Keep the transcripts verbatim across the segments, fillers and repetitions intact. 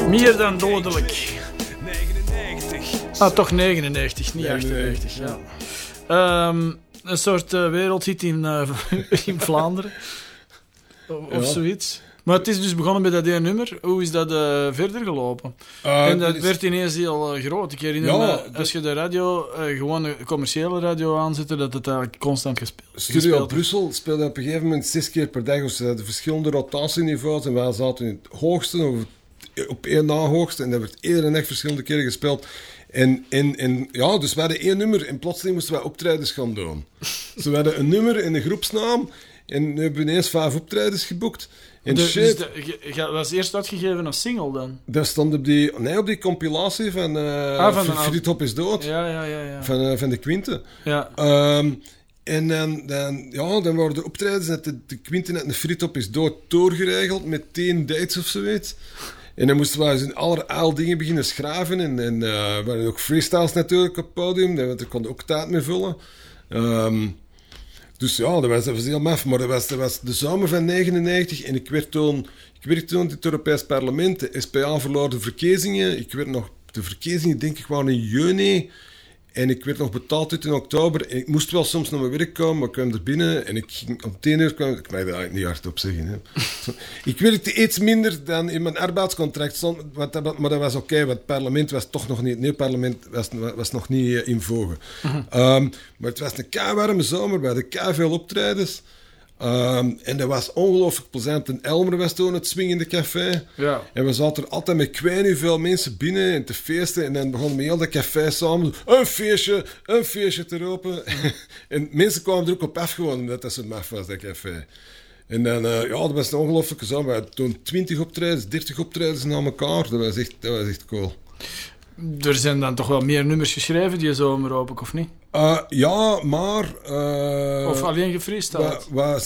Meer dan dodelijk. Ah, toch negenennegentig, niet achtennegentig. Ja. Ja. Um, een soort uh, wereldhit in, uh, in Vlaanderen. Of, of ja. zoiets. Maar het is dus begonnen met dat één nummer. Hoe is dat uh, verder gelopen? Uh, en dat, dat is... werd ineens heel uh, groot. Ik herinner ja, me, als je de radio, uh, gewoon een commerciële radio aanzette, dat het eigenlijk constant gespeeld Studio gespeeld. Brussel speelde op een gegeven moment zes keer per dag. Ze hadden verschillende rotatieniveaus en wij zaten in het hoogste, of op één na hoogste. En dat werd iedere nacht verschillende keren gespeeld. En, en, en ja, dus we hadden één nummer en plotseling moesten wij optredens gaan doen. Dus we hadden een nummer in de groepsnaam en we hebben ineens vijf optredens geboekt. En de, shit, dus de, je, was eerst uitgegeven als single dan? Dat stond op die, nee, op die compilatie van, uh, ah, van Friedhop is dood. Ja, ja, ja, ja. Van, uh, van de Quinte. Ja. Um, en dan, dan, ja, dan waren de optredens dat de, de Quinte en de Friedhop is dood doorgeregeld met tien dates of zoiets. En dan moesten we in allerijl dingen beginnen schrijven. En, en uh, we hadden ook freestyles natuurlijk op het podium. Daar kon ook tijd mee vullen. Um, dus ja, dat was, dat was heel maf. Maar dat was, dat was de zomer van negenennegentig. En ik werd toen... Ik werkte toen in het Europees Parlement. De S P A verloor de verkiezingen. Ik werd nog... De verkiezingen, denk ik, waren in juni. En ik werd nog betaald tot in oktober. En ik moest wel soms naar mijn werk komen, maar ik kwam er binnen. En ik ging om tien uur... Kwam, ik mag dat eigenlijk niet hardop zeggen. Hè. Ik werkte iets minder dan in mijn arbeidscontract stond. Maar dat, maar dat was oké, okay, want het parlement was toch nog niet... Het nieuw parlement was, was nog niet uh, in vogue. Uh-huh. Um, maar het was een keiwarme zomer. We hadden keiveel optredens. Um, en dat was ongelooflijk plezant. En Elmer was toen het swingende café. Ja. En we zaten er altijd met kwijt veel mensen binnen en te feesten. En dan begonnen we heel dat café samen. Een feestje, een feestje te roepen. En mensen kwamen er ook op af gewoon, omdat dat zo maf was, dat café. En dan, uh, ja, dat was een ongelooflijke zomer. We hadden toen twintig optredens, dertig optredens na elkaar. Dat was echt, dat was echt cool. Er zijn dan toch wel meer nummers geschreven die zomer, hoop ik, of niet? Uh, ja, maar... Uh, of alleen gefreestyled?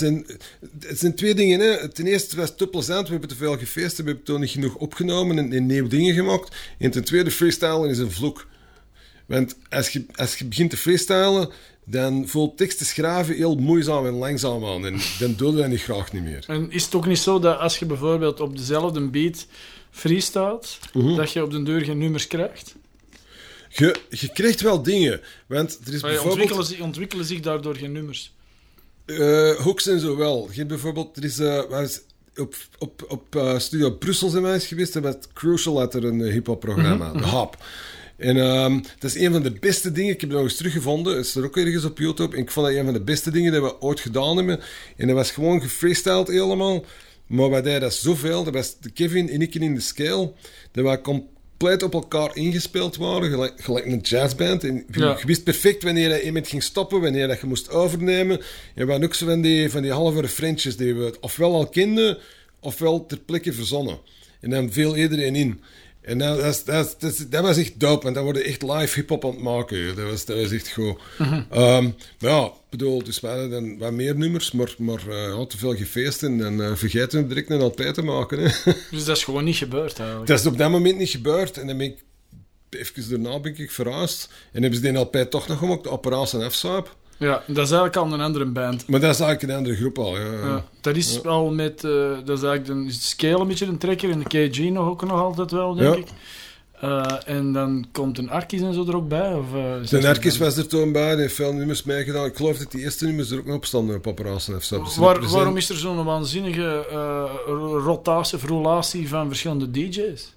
Het zijn twee dingen. Hè. Ten eerste was het te plezant. We hebben te veel gefeest. We hebben toen niet genoeg opgenomen en, en nieuwe dingen gemaakt. En ten tweede, freestylen is een vloek. Want als je, als je begint te freestylen, dan voelt teksten schrijven heel moeizaam en langzaam aan. En dan doe je dat niet graag niet meer. En is het ook niet zo dat als je bijvoorbeeld op dezelfde beat freestylt, uh-huh. dat je op den deur geen nummers krijgt? Je, je krijgt wel dingen, want er is maar bijvoorbeeld... Ontwikkelen, zich, ontwikkelen zich daardoor geen nummers? Uh, hooks en zo wel. Je hebt bijvoorbeeld... Er is, uh, waar is op op, op uh, Studio Brussel zijn wij eens geweest, en met Crucial had er een uh, hip-hop-programma, mm-hmm. de Hop. En um, dat is een van de beste dingen, ik heb het nog eens teruggevonden, het is er ook ergens op YouTube, en ik vond dat een van de beste dingen dat we ooit gedaan hebben. En dat was gewoon gefreestyled helemaal, maar wij deden dat zoveel, dat was de Kevin en ik in de scale, dat wij compleet op elkaar ingespeeld waren, gelijk, gelijk een jazzband. En je, ja. je wist perfect wanneer je iemand ging stoppen, wanneer dat je moest overnemen. En we hadden ook zo van die, van die halve refreintjes die we ofwel al kenden, ofwel ter plekke verzonnen. En dan viel iedereen in. En dat, dat, dat, dat, dat was echt dope, want dan worden echt live hip-hop aan het maken. Dat was, dat was echt goed. Uh-huh. Um, maar ja, ik bedoel, dus we hadden dan wat meer nummers, maar, maar uh, ja, te veel gefeest en dan uh, vergeten we direct een L P te maken. Hè. Dus dat is gewoon niet gebeurd eigenlijk? Dat is op dat moment niet gebeurd en dan ben ik, even daarna ben ik verhuisd en hebben ze die L P toch nog gemaakt, de Operatie F-Saap. Ja, dat is eigenlijk al een andere band. Maar dat is eigenlijk een andere groep al, ja. ja dat is ja. al met... Uh, dat is eigenlijk de Scale een beetje een trekker en de K G nog ook nog altijd wel, denk ja. ik. Uh, en dan komt een Arkis en zo er ook bij? Of, uh, de Arkis was er toen bij, die heeft veel nummers meegedaan. Ik geloof dat die eerste nummers er ook nog op stonden op Operatie F. Waar, waarom is er zo'n waanzinnige uh, rotatie of roulatie van verschillende D J's?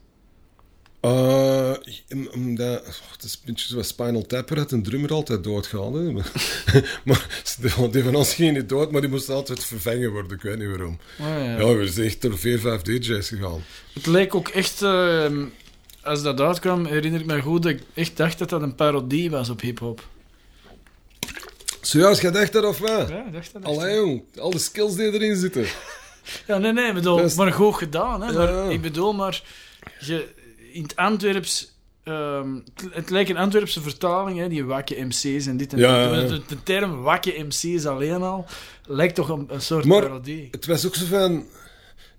Uh, omdat, oh, het is een beetje zoals Spinal Tap had een drummer altijd doodgaan. Hè. Maar, maar die van ons ging niet dood, maar die moest altijd vervangen worden. Ik weet niet waarom. Oh, ja. ja, we zijn echt door vier, vijf D J's gegaan. Het leek ook echt... Uh, als dat uitkwam, herinner ik me goed dat ik echt dacht dat dat een parodie was op hip-hop. Zojuist, jij dacht dat of wat? Ja, ik dacht dat. Allee, jong, al de skills die erin zitten. Ja, nee, nee, ik bedoel, Best... maar goed gedaan. Hè, maar ja. Ik bedoel, maar... Je, in het Antwerps... Um, het lijkt een Antwerpse vertaling, hè, die wakke M C's en dit en ja, dat. Ja, ja. De, de term wakke M C's alleen al lijkt toch een, een soort maar parodie. Het was ook zo van...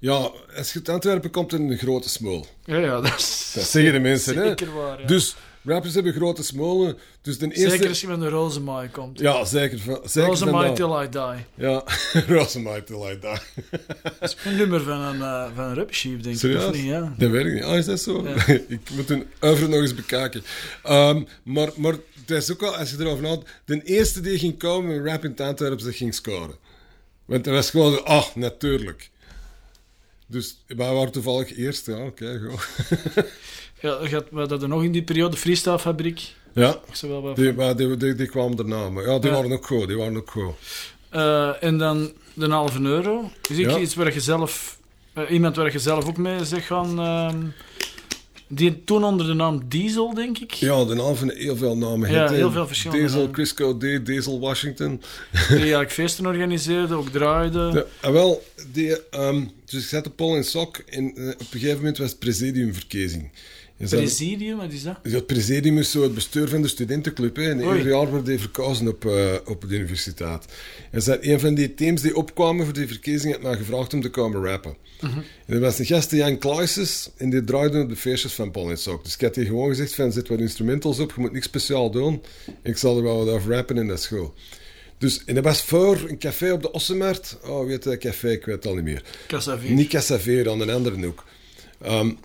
Ja, als je uit Antwerpen komt in een grote smoel. Ja, ja, dat is... Dat zeggen de mensen, zeker hè. waar, ja. Dus rappers hebben grote smolen. Dus de eerste... Zeker als je met een Rozenmaai komt. Ja, zeker. zeker Rozenmaai till I die. Ja, Rozenmaai till I die. Dat is een nummer van een, uh, van een Rap Sheep, denk ik. Serieus? Of niet, ja. Dat weet ik niet. Ah, is dat zo? Ja. Ik moet een oeuvre nog eens bekijken. Um, maar, maar het is ook al, als je erover nadenkt, de eerste die ging komen met rap in het Antwerpen, dat ging scoren. Want dat was gewoon zo, ah, natuurlijk. Dus wij waren toevallig eerst, ja, oké, okay, Ja, we hadden er nog in die periode Freestyle Fabriek. Ja, wel wat die, die, die, die, die kwamen daarna, maar ja, die ja. waren ook goed, die waren ook goed. Uh, en dan de halve euro. Is ik Ja. iets waar je zelf, uh, iemand waar je zelf ook mee zegt gaan, uh, die toen onder de naam Diesel, denk ik. Ja, de naam van heel veel namen. Ja, Het, heel veel verschillende Diesel, namen. Crisco D, Diesel Washington. Die eigenlijk feesten organiseerde, ook draaide. Ja, en wel, die, um, dus ik zette Paul in Sok en uh, op een gegeven moment was het presidiumverkiezing. En ze Presidium, wat is dat? hadden- Het presidium is zo het bestuur van de studentenclub. Hè, en Oei. ieder jaar worden die verkozen op, uh, op de universiteit. En ze had een van die teams die opkwamen voor die verkiezing had mij gevraagd om te komen rappen. Mhm. En er was een gast, Jan Klaesjes, en die draaide op de feestjes van Paul in Sok. Dus ik had die gewoon gezegd van, zet wat instrumentals op, je moet niks speciaal doen. Ik zal er wel wat over rappen in dat school. Dus, en dat was voor een café op de Ossenmarkt. Oh, weet je dat café? Ik weet het al niet meer. Cassavier. Niet Cassaveer, aan een andere hoek. Um,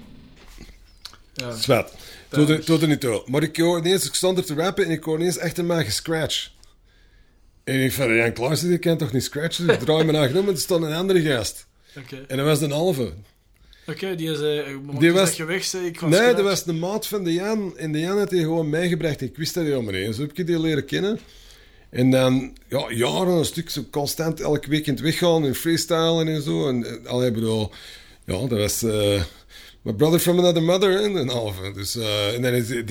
Ja. Zwet. Tot er, tot er niet toe. Maar ik hoor ineens, ik stond er te rappen en ik hoor ineens echt een man gescratcht. En ik van, Jan Klaasje, die kan toch niet scratchen? Dus ik draai me naar genomen en er stond een andere gast. Oké, En dat was een halve. okay, die zei, Die die was- was je weg, zei ik. ga Nee, scratchen. dat was de maat van de Jan. En de Jan had die gewoon meegebracht. Ik wist dat helemaal niet. Zo heb ik die leren kennen. En dan, ja, jaren een stuk zo constant elk weekend weggaan en freestylen en zo. En, en allee, ik bedoel, ja, dat was... Uh, my brother from another mother en een halve. Dus, uh, en dan is